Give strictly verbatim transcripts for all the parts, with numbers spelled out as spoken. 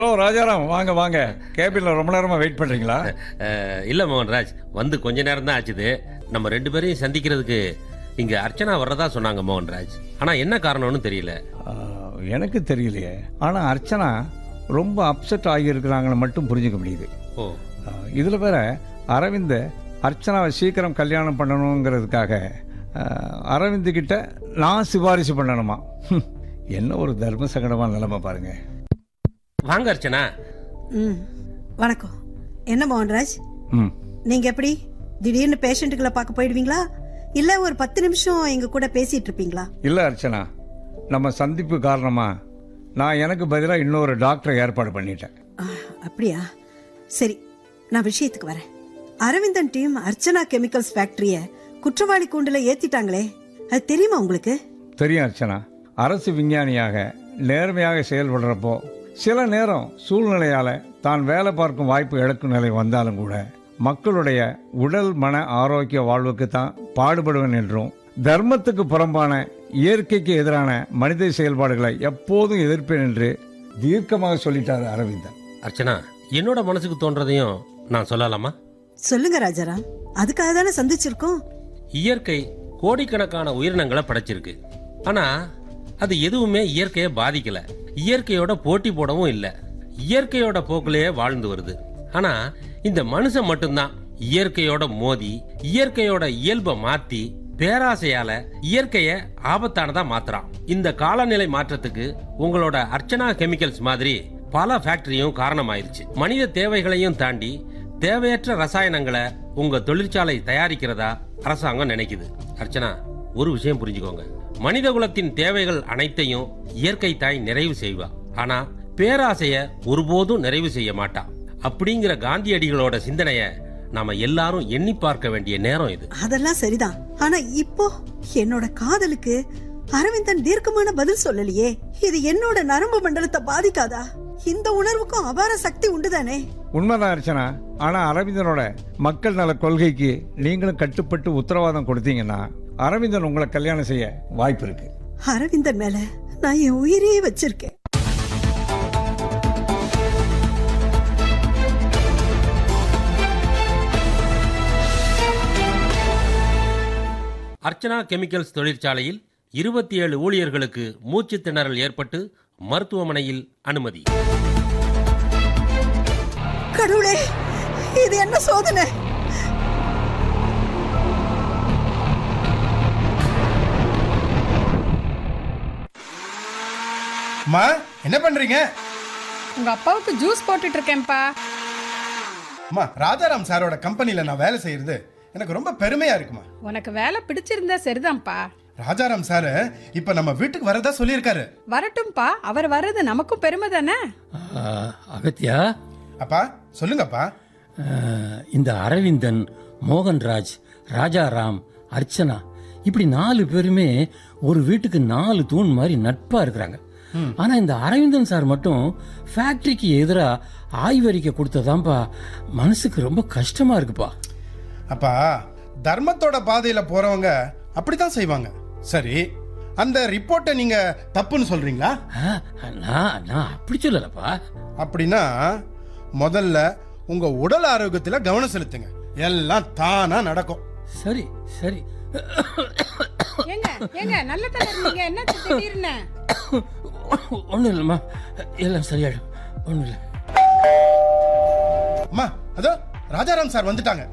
Hello Rajaram, வாங்க வாங்க. கேபின்ல ரொம்ப நேரமா வெயிட் பண்றீங்களா? இல்ல மோகன்ராஜ், வந்து கொஞ்ச நேரம் தான் ஆச்சுது. நம்ம ரெண்டு பேரையும் சந்திக்கிறதுக்கு இங்க அர்ச்சனா வர்றதா சொன்னாங்க மோகன்ராஜ். ஆனா என்ன காரணம்னு தெரியல. எனக்கு தெரியலையே. ஆனா அர்ச்சனா ரொம்ப அப்செட் ஆகி இருக்கிறாங்கன்னு மட்டும் புரிஞ்சுக்க முடியுது. ஓ, இதுல வேற அரவிந்த் அர்ச்சனாவை சீக்கிரம் கல்யாணம் பண்ணணுங்கிறதுக்காக அரவிந்த் கிட்ட நான் சிபாரிசு பண்ணணுமா? என்ன ஒரு தர்ம சங்கடமான நிலைமை பாருங்க. வாங்க அர்ச்சனா. ம், வணக்கம். என்ன மோகன்ராஜ், ம் நீங்க எப்படி திடீர்னு பேஷண்ட்டுகளை பார்க்க போயிடுவீங்களா, இல்ல ஒரு பத்து நிமிஷம் எங்க கூட பேசிட்டு இருப்பீங்களா? இல்ல அர்ச்சனா, நம்ம சந்திப்பு காரணமா நான் எனக்கு பதிலாக இன்னொரு டாக்டரை ஏற்பாடு பண்ணிட்டேன். ஆ, அப்படியா? சரி, நான் விஷயத்துக்கு வரேன். அரவிந்தன் டீம் அர்ச்சனா கெமிக்கல்ஸ் ஃபேக்டரிய குற்றவாளி கூண்டுல ஏத்திட்டாங்களே, அது தெரியுமா உங்களுக்கு? தெரியும் அர்ச்சனா. அரசு விஞ்ஞானியாக நேர்மையாக செயல்படுறப்போ சில நேரம் சூழ்நிலையால தான் வேலை பார்க்கும் வாய்ப்பு இழக்கும் நிலை வந்தாலும் கூட மக்களுடைய உடல் மன ஆரோக்கிய வாழ்வுக்கு தான் பாடுபடுவேன் என்றும், தர்மத்துக்கு புறம்பான இயற்கைக்கு எதிரான மனித செயல்பாடுகளை எப்போதும் எதிர்ப்பேன் என்று தீர்க்கமாக சொல்லிட்டார் அரவிந்தன். அர்ச்சனா, என்னோட மனசுக்கு தோன்றதையும் நான் சொல்லலாமா? சொல்லுங்க ராஜாராம், அதுக்காக தானே சந்திச்சிருக்கோம். இயற்கை கோடிக்கணக்கான உயிரினங்களை படைச்சிருக்கு. ஆனா அது எதுவுமே இயற்கையை பாதிக்கல, இயற்கையோட போட்டி போடவும் இல்ல, இயற்கையோட போக்கிலேயே வாழ்ந்து வருது. ஆனா இந்த மனுஷன் மட்டும்தான் இயற்கையோட மோதி இயற்கையோட இயல்பை மாத்தி பேராசையால இயற்கைய ஆபத்தானதா மாத்துறான். இந்த காலநிலை மாற்றத்துக்கு உங்களோட அர்ச்சனா கெமிக்கல்ஸ் மாதிரி பல ஃபேக்டரியும் காரணமாயிருச்சு. மனித தேவைகளையும் தாண்டி தேவையற்ற ரசாயனங்களை உங்க தொழிற்சாலை தயாரிக்கிறதா அரசாங்கம் நினைக்குது. அர்ச்சனா, ஒரு விஷயம் புரிஞ்சுக்கோங்க. மனித குலத்தின் தேவைகள் அனைத்தையும் இயற்கை தாய் நிறைவு செய்வா. ஆனா பேராசைய ஒருபோதும் நிறைவு செய்ய மாட்டா. அப்படிங்கிற காந்தியடிகளோட சிந்தனைய நாம எல்லாரும் எண்ணி பார்க்க வேண்டிய நேரம் இது. அதெல்லாம் சரிதான். ஆனா இப்போ என்னோட காதலுக்கு அரவிந்தன் தீர்க்கமான பதில் சொல்லலையே. இது என்னோட நரம்பு மண்டலத்தை பாதிக்காதா? இந்த உணர்வுக்கும் அபார சக்தி உண்டுதானே? உண்மைதான் அர்ச்சனா. ஆனா அரவிந்தனோட மக்கள் நல கொள்கைக்கு நீங்களும் கட்டுப்பட்டு உத்தரவாதம் கொடுத்தீங்கன்னா அரவிந்தன் உங்களை கல்யாணம் செய்ய வாய்ப்பு இருக்கு. அரவிந்தன் மேல நான் என் உயிரையே வச்சிருக்கேன். அர்ச்சனா கெமிக்கல்ஸ் தொழிற்சாலையில் இருபத்தி ஏழு ஊழியர்களுக்கு மூச்சு திணறல் ஏற்பட்டு மருத்துவமனையில் அனுமதி. கடவுளே, இது என்ன சோதனை? அம்மா, என்ன பண்றீங்க? உங்க அப்பாவுக்கு ஜூஸ் போட்டுட்டு இருக்கேன்ப்பா. அம்மா, ராஜாராம் சாரோட கம்பெனில நான் வேலை செய்யறது எனக்கு ரொம்ப பெருமையா இருக்குமா. உனக்கு வேலை பிடிச்சிருந்தா சரிதான்ப்பா. ராஜாராம் சாரு இப்ப நம்ம வீட்டுக்கு வரதா சொல்லியிருக்காரு. வரட்டும்பா, அவர் வர்றது நமக்கும் பெருமை தானே. அகத்தியா, அப்பா சொல்லுங்கப்பா. இந்த அரவிந்தன், மோகன்ராஜ், ராஜாராம், அர்ச்சனா இப்படி நாலு பேருமே ஒரு வீட்டுக்கு நாலு தூண் மாதிரி நட்பா இருக்கிறாங்க. ஆனா இந்த அரவிந்தன் சார் மட்டும் ஃபேக்டரிக்கு எதிரா ஆய்வறிக்கை கொடுத்ததான்பா மனசுக்கு ரொம்ப கஷ்டமா இருக்குப்பா. அப்பா, தர்மத்தோட பாதையில போறவங்க அப்படித்தான் செய்வாங்க. சரி, அந்த ரிப்போர்ட்டை நீங்க தப்புன்னு சொல்றீங்களா? நான் நான் அப்படி சொல்லலப்பா. அப்படின்னா முதல்ல உங்க உடல் ஆரோக்கியத்துல கவனம் செலுத்துங்க, எல்லாம் தானா நடக்கும். சரி சரி. ஏங்க ஏங்க நல்ல தலை இருந்தீங்க, என்ன திடீர்னு? ஒண்ணும் இல்லம்மா, எல்லாம் சரியாயிடும், ஒண்ணும் இல்ல. அம்மா, அதோ ராஜாராம் சார் வந்துட்டாங்க.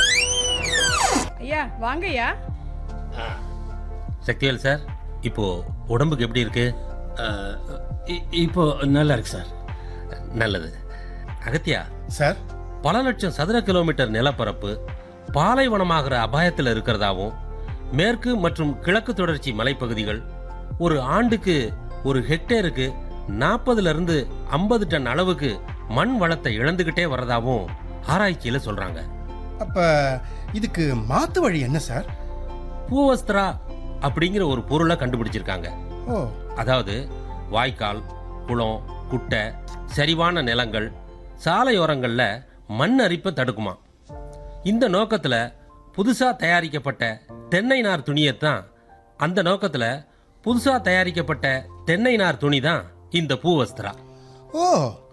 ஐயா வாங்கய்யா. சக்திவேல் சார், இப்போ உடம்புக்கு எப்படி இருக்கு? இப்போ நல்லா இருக்கு சார். நல்லது. அகத்தியா சார், பல லட்சம் சதுர கிலோமீட்டர் நிலப்பரப்பு பாலைவனமாகிற அபாயத்தில் இருக்கிறதாவும், மேற்கு மற்றும் கிழக்கு தொடர்ச்சி மலைப்பகுதிகள் ஒரு ஆண்டுக்கு ஒரு ஹெக்டேருக்கு நாற்பதுல இருந்து ஐம்பது டன் அளவுக்கு மண் வளத்தை இழந்துகிட்டே வரதாவும் ஆராய்ச்சியில சொல்றாங்க. அப்ப இதுக்கு மாத்து வழி என்ன சார்? பூவஸ்திரா அப்படிங்கிற ஒரு பொருளை கண்டுபிடிச்சிருக்காங்க. ஓ, அதாவது வாய்க்கால், குளம், குட்டை, சரிவான நிலங்கள், சாலையோரங்கள்ல மண் அரிப்பை தடுக்குமா. இந்த நோக்கத்துல புதுசா தயாரிக்கப்பட்ட தென்னை நார் துணியைத்தான் அந்த நோக்கத்துல புதுசா தயாரிக்கப்பட்ட தென்னை நார் துணி தான் இந்த பூவஸ்திரா. ஓ,